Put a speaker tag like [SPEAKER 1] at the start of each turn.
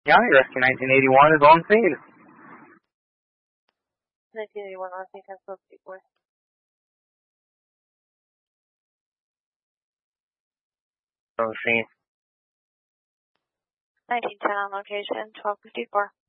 [SPEAKER 1] County Rescue 1981 is on scene.
[SPEAKER 2] 1981 on scene, 10-4.
[SPEAKER 1] On scene.
[SPEAKER 2] 1910 on location, 1254.